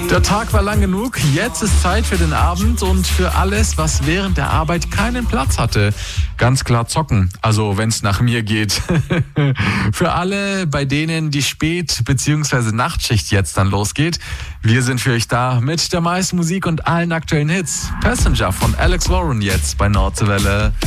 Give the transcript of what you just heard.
Der Tag war lang genug, jetzt ist Zeit für den Abend und für alles, was während der Arbeit keinen Platz hatte. Ganz klar zocken, also wenn es nach mir geht. Für alle, bei denen die Spät- bzw. Nachtschicht jetzt dann losgeht, wir sind für euch da mit der meisten Musik und allen aktuellen Hits. Passenger von Alex Warren jetzt bei Nordwelle.